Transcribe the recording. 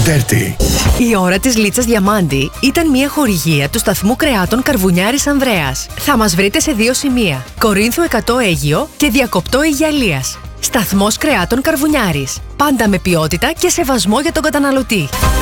Dirty. Η ώρα της Λίτσας Διαμάντη ήταν μια χορηγία του σταθμού κρεάτων Καρβουνιάρης Ανδρέας. Θα μας βρείτε σε 2 σημεία: Κορίνθου 100 Αίγυο και Διακοπτό Αιγιαλίας. Σταθμός κρεάτων Καρβουνιάρης. Πάντα με ποιότητα και σεβασμό για τον καταναλωτή.